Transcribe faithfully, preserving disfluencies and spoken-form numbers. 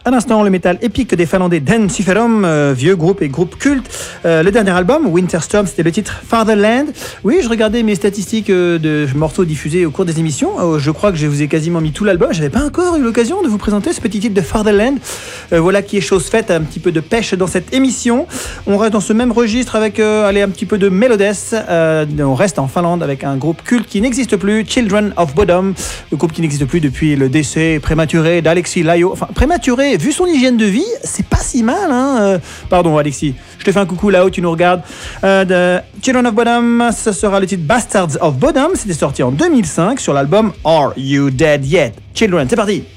À l'instant, le métal épique des Finlandais Densiferum, euh, vieux groupe et groupe culte. Euh, le dernier album, Winterstorm, c'était le titre Fatherland. Oui, je regardais mes statistiques euh, de morceaux diffusés au cours des émissions. Euh, je crois que je vous ai quasiment mis tout l'album. J'avais pas encore eu l'occasion de vous présenter ce petit titre de Fatherland. Euh, voilà qui est chose faite, un petit peu de pêche dans cette émission. On reste dans ce même registre avec euh, allez, un petit peu de Melodess. Euh, on reste en Finlande avec un groupe culte qui n'existe plus, Children of Bodom. Le groupe qui n'existe plus depuis le décès prématuré d'Alexis Laiho. Enfin, prématuré, vu son hygiène de vie, c'est pas si mal, hein. Euh, pardon, Alexis, je te fais un coucou là-haut, tu nous regardes. Euh, de Children of Bodom, ce sera le titre Bastards of Bodom. C'était sorti en deux mille cinq sur l'album Are You Dead Yet? Children, c'est parti.